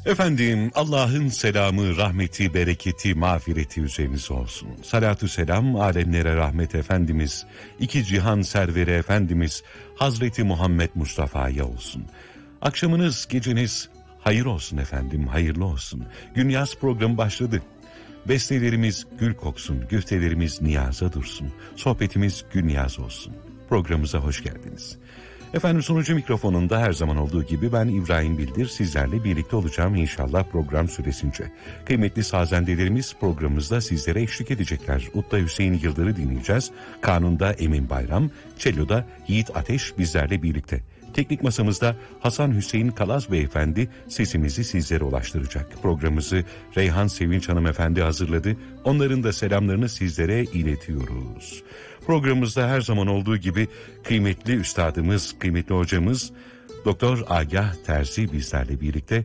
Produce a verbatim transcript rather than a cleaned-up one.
Efendim, Allah'ın selamı, rahmeti, bereketi, mağfireti üzerinize olsun. Salatü selam, alemlere rahmet Efendimiz, iki cihan serveri Efendimiz, Hazreti Muhammed Mustafa'ya olsun. Akşamınız, geceniz hayır olsun efendim, hayırlı olsun. Günyaz programı başladı. Bestelerimiz gül koksun, güftelerimiz niyaza dursun. Sohbetimiz günyaz olsun. Programımıza hoş geldiniz. Efendim, sunucu mikrofonunda her zaman olduğu gibi ben İbrahim Bildir, sizlerle birlikte olacağım inşallah program süresince. Kıymetli sazendelerimiz programımızda sizlere eşlik edecekler. Utta Hüseyin Yıldır'ı dinleyeceğiz. Kanun'da Emin Bayram, Cello'da Yiğit Ateş bizlerle birlikte. Teknik masamızda Hasan Hüseyin Kalaz Beyefendi sesimizi sizlere ulaştıracak. Programımızı Reyhan Sevinç Hanımefendi hazırladı. Onların da selamlarını sizlere iletiyoruz. Programımızda her zaman olduğu gibi kıymetli üstadımız, kıymetli hocamız Doktor Agah Terzi bizlerle birlikte.